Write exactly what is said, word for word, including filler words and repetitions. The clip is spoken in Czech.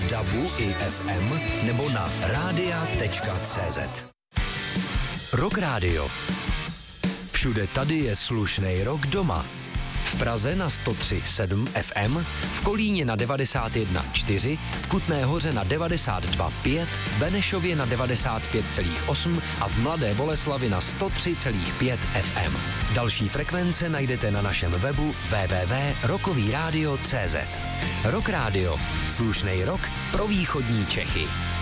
dabu i ef em nebo na rádia tečka cé zet. Rock Radio. Všude tady je slušnej rock doma. V Praze na sto tři sedm ef em, v Kolíně na devadesát jedna čtyři, v Kutné Hoře na devadesát dva pět, v Benešově na devadesát pět celá osm a v Mladé Boleslavi na sto tři celá pět ef em. Další frekvence najdete na našem webu w w w tečka rockový rádio tečka cé zet. Rock Radio. Slušnej rock pro východní Čechy.